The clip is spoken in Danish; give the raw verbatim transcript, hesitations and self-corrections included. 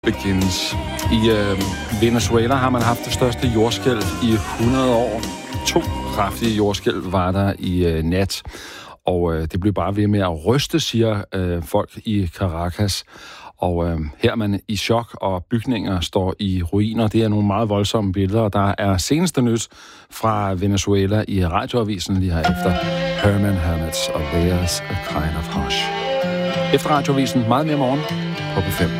Begins. I øh, Venezuela har man haft det største jordskælv i hundrede år. To kraftige jordskælv var der i øh, nat, og øh, det blev bare ved med at ryste, siger øh, folk i Caracas. Og øh, her er man i chok, og bygninger står i ruiner. Det er nogle meget voldsomme billeder. Der er seneste nyt fra Venezuela i radioavisen lige herefter. Herman Hermits og There's a Kind of Hush. Efter radioavisen meget mere morgen på P fem.